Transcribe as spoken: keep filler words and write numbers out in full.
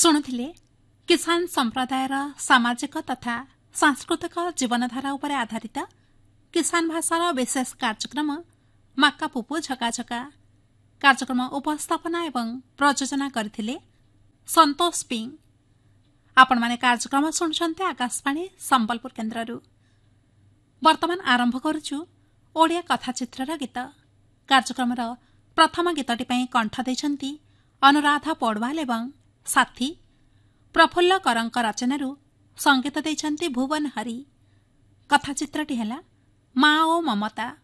ଶୁଣୁଥିଲେ କିଷାନ ସମ୍ପ୍ରଦାୟର ସାମାଜିକ ତଥା ସାଂସ୍କୃତିକ ଜୀବନଧାରା ଉପରେ ଆଧାରିତ କିଷାନ ଭାଷାର ବିଶେଷ କାର୍ଯ୍ୟକ୍ରମ ମାକା ପୁପୁ ଝକାଝକା। କାର୍ଯ୍ୟକ୍ରମ ଉପସ୍ଥାପନା ଏବଂ ପ୍ରଯୋଜନା କରିଥିଲେ ସନ୍ତୋଷ ପିଂ। ଆପଣମାନେ କାର୍ଯ୍ୟକ୍ରମ ଶୁଣୁଛନ୍ତି ଆକାଶବାଣୀ ସମ୍ବଲପୁର କେନ୍ଦ୍ରରୁ। ବର୍ତ୍ତମାନ ଆରମ୍ଭ କରୁଛୁ ଓଡ଼ିଆ କଥାଚିତ୍ରର ଗୀତ। କାର୍ଯ୍ୟକ୍ରମର ପ୍ରଥମ ଗୀତଟି ପାଇଁ କଣ୍ଠ ଦେଇଛନ୍ତି ଅନୁରାଧା ପଡ଼ୱାଲ ଏବଂ ସାଥୀ। ପ୍ରଫୁଲ୍ଲ କରଙ୍କ ରଚନାରୁ ସଙ୍ଗୀତ ଦେଇଛନ୍ତି ଭୁବନ ହରି। କଥାଚିତ୍ରଟି ହେଲା ମା ଓ ମମତା।